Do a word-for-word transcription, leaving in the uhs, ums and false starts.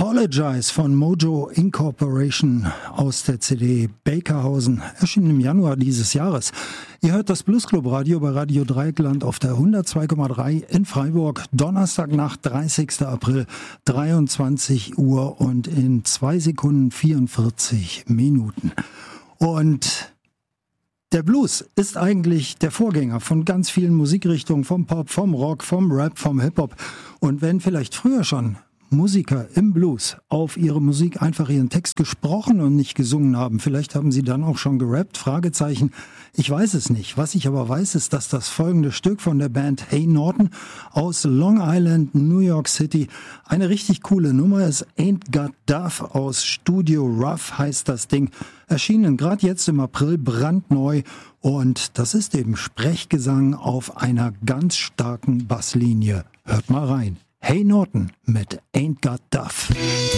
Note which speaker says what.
Speaker 1: Apologize von Mojo Incorporation aus der C D Bakerhausen, erschien im Januar dieses Jahres. Ihr hört das Bluesclub Radio bei Radio Dreieckland auf der hundertzwei Komma drei in Freiburg, Donnerstagnacht, dreißigster April, dreiundzwanzig Uhr und in zwei Sekunden vierundvierzig Minuten. Und der Blues ist eigentlich der Vorgänger von ganz vielen Musikrichtungen, vom Pop, vom Rock, vom Rap, vom Hip-Hop. Und wenn vielleicht früher schon Musiker im Blues auf ihre Musik einfach ihren Text gesprochen und nicht gesungen haben, vielleicht haben sie dann auch schon gerappt, Fragezeichen, ich weiß es nicht. Was ich aber weiß, ist, dass das folgende Stück von der Band Hey Norton aus Long Island, New York City, eine richtig coole Nummer ist. Ain't Got Duff aus Studio Rough heißt das Ding, erschienen gerade jetzt im April brandneu, und das ist eben Sprechgesang auf einer ganz starken Basslinie. Hört mal rein. Hey Norton mit Ain't Got Duff.